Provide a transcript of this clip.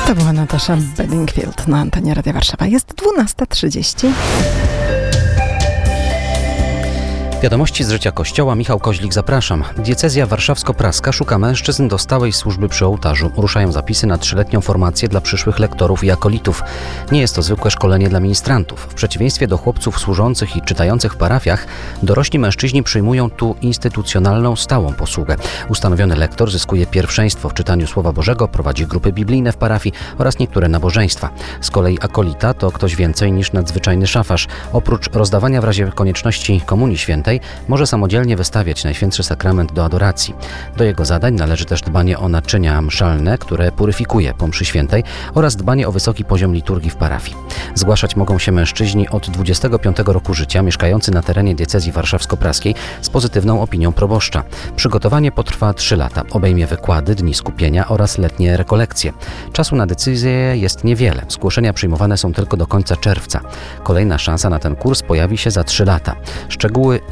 To była Natasza Bedingfield na antenie Radia Warszawa. Jest 12:30. Wiadomości z życia Kościoła. Michał Koźlik, zapraszam. Diecezja warszawsko-praska szuka mężczyzn do stałej służby przy ołtarzu. Ruszają zapisy na 3-letnią formację dla przyszłych lektorów i akolitów. Nie jest to zwykłe szkolenie dla ministrantów. W przeciwieństwie do chłopców służących i czytających w parafiach, dorośli mężczyźni przyjmują tu instytucjonalną, stałą posługę. Ustanowiony lektor zyskuje pierwszeństwo w czytaniu Słowa Bożego, prowadzi grupy biblijne w parafii oraz niektóre nabożeństwa. Z kolei akolita to ktoś więcej niż nadzwyczajny szafarz. Oprócz rozdawania w razie konieczności Komunii Świętej, może samodzielnie wystawiać Najświętszy Sakrament do adoracji. Do jego zadań należy też dbanie o naczynia mszalne, które puryfikuje po mszy świętej, oraz dbanie o wysoki poziom liturgii w parafii. Zgłaszać mogą się mężczyźni od 25 roku życia mieszkający na terenie diecezji warszawsko-praskiej z pozytywną opinią proboszcza. Przygotowanie potrwa 3 lata. Obejmie wykłady, dni skupienia oraz letnie rekolekcje. Czasu na decyzję jest niewiele. Zgłoszenia przyjmowane są tylko do końca czerwca. Kolejna szansa na ten kurs pojawi się za 3 lata. Szczegóły